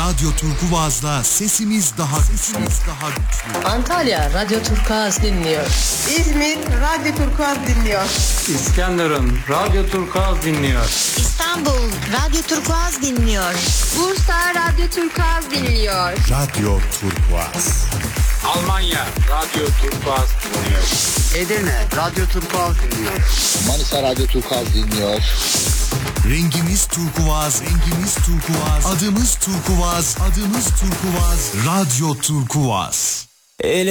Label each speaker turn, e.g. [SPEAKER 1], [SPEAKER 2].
[SPEAKER 1] Radyo Turkuaz'la sesimiz daha güçlü.
[SPEAKER 2] Antalya Radyo Turkuaz dinliyor.
[SPEAKER 3] İzmir Radyo Turkuaz dinliyor.
[SPEAKER 4] İskenderun Radyo Turkuaz dinliyor.
[SPEAKER 5] İstanbul Radyo Turkuaz dinliyor.
[SPEAKER 6] Bursa Radyo Turkuaz dinliyor.
[SPEAKER 1] Radyo Turkuaz.
[SPEAKER 4] Almanya Radyo Turkuaz dinliyor.
[SPEAKER 7] Edirne Radyo Turkuaz dinliyor.
[SPEAKER 8] Manisa Radyo Turkuaz dinliyor.
[SPEAKER 1] Rengimiz turkuaz, adımız turkuaz, Radyo Turkuaz.